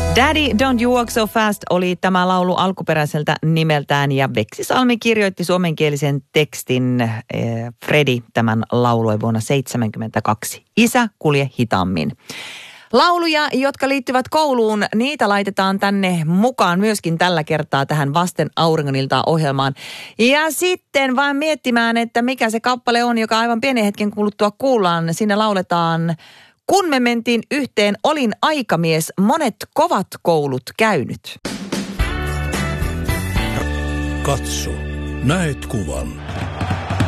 Daddy, Don't You Walk So Fast oli tämä laulu alkuperäiseltä nimeltään ja Veksi Salmi kirjoitti suomenkielisen tekstin. Fredi tämän lauloi vuonna 1972. Isä, kulje hitaammin. Lauluja, jotka liittyvät kouluun, niitä laitetaan tänne mukaan myöskin tällä kertaa tähän Vasten auringoniltaa ohjelmaan. Ja sitten vaan miettimään, että mikä se kappale on, joka aivan pienen hetken kuluttua kuullaan. Siinä lauletaan: kun me mentiin yhteen, olin aikamies, monet kovat koulut käynyt. Katso, näet kuvan.